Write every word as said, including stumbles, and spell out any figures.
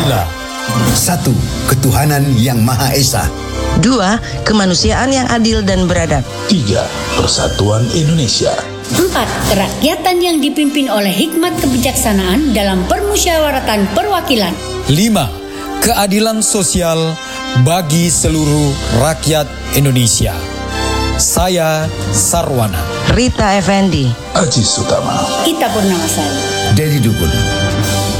Pancasila. Satu, ketuhanan yang Maha Esa. Dua, kemanusiaan yang adil dan beradab. Tiga, persatuan Indonesia. Empat, kerakyatan yang dipimpin oleh hikmat kebijaksanaan dalam permusyawaratan perwakilan. Lima, keadilan sosial bagi seluruh rakyat Indonesia. Saya Sarwana. Rita Effendi. Aji Sutama. Ita Purnamasari. Dedi Dukun.